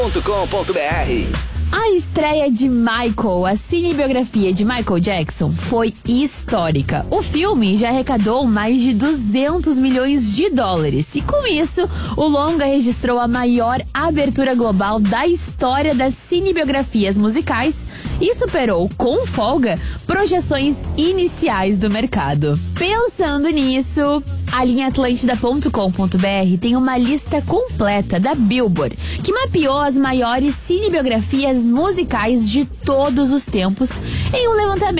A estreia de Michael, a cinebiografia de Michael Jackson, foi histórica. O filme já arrecadou mais de 200 milhões de dólares. E com isso, o longa registrou a maior abertura global da história das cinebiografias musicais e superou, com folga, projeções iniciais do mercado. Pensando nisso, a linha Atlântida.com.br tem uma lista completa da Billboard, que mapeou as maiores cinebiografias musicais de todos os tempos em um levantamento